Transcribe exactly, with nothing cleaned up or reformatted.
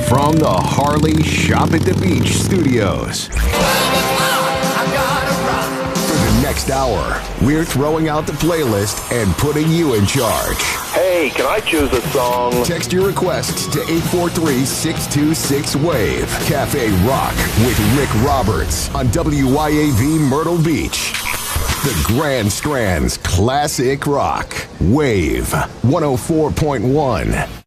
from the Harley Shop at the Beach studios. For the next hour, we're throwing out the playlist and putting you in charge. Hey, can I choose a song? Text your requests to eight four three, six two six, WAVE. Cafe Rock with Rick Roberts on W Y A V Myrtle Beach. The Grand Strand's classic rock. WAVE one oh four point one.